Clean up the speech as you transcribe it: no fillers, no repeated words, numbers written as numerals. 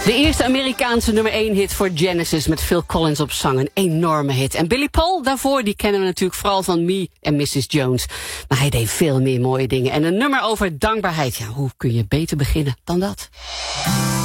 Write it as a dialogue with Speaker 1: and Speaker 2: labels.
Speaker 1: De eerste Amerikaanse nummer 1 hit voor Genesis met Phil Collins op zang. Een enorme hit. En Billy Paul daarvoor, die kennen we natuurlijk vooral van Me en Mrs. Jones. Maar hij deed veel meer mooie dingen. En een nummer over dankbaarheid. Ja, hoe kun je beter beginnen dan dat?